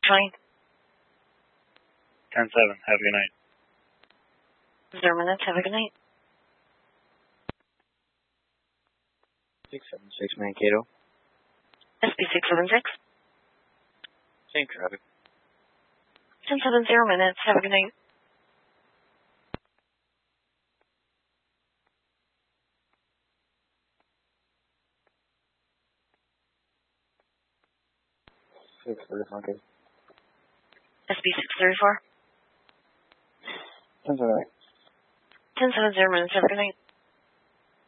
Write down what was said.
Train. 10-7. Have a good night. 0 minutes. Have a good night. 676 Mankato. SB 676. Same traffic. 10-7, 0 minutes. Have a good night. Okay. SB 634. 10-7. 10-7, 0 minutes. Have a good night.